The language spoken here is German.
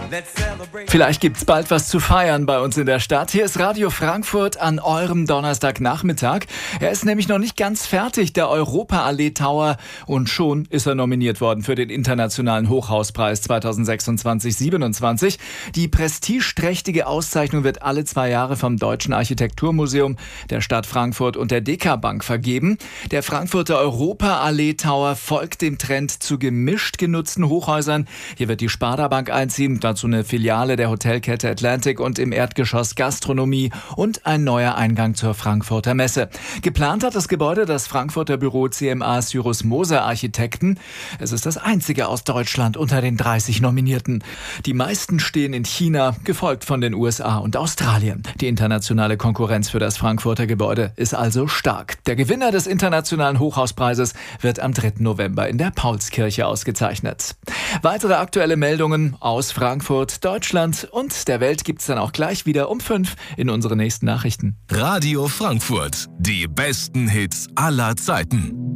Vielleicht gibt's bald was zu feiern bei uns in der Stadt. Hier ist Radio Frankfurt an eurem Donnerstagnachmittag. Er ist nämlich noch nicht ganz fertig, der Europa-Allee Tower. Und schon ist er nominiert worden für den Internationalen Hochhauspreis 2026-27. Die prestigeträchtige Auszeichnung wird alle 2 Jahre vom Deutschen Architekturmuseum, der Stadt Frankfurt und der Deka-Bank vergeben. Der Frankfurter Europa-Allee Tower folgt dem Trend zu gemischt genutzten Hochhäusern. Hier wird die Sparda Bank einziehen, dazu eine Filiale der Hotelkette Atlantic und im Erdgeschoss Gastronomie und ein neuer Eingang zur Frankfurter Messe. Geplant hat das Gebäude das Frankfurter Büro CMA Cyrus Moser Architekten. Es ist das einzige aus Deutschland unter den 30 Nominierten. Die meisten stehen in China, gefolgt von den USA und Australien. Die internationale Konkurrenz für das Frankfurter Gebäude ist also stark. Der Gewinner des Internationalen Hochhauspreises wird am 3. November in der Paulskirche ausgezeichnet. Weitere aktuelle Meldungen aus Frankfurt, Deutschland und der Welt gibt's dann auch gleich wieder um 5 in unseren nächsten Nachrichten. Radio Frankfurt, die besten Hits aller Zeiten.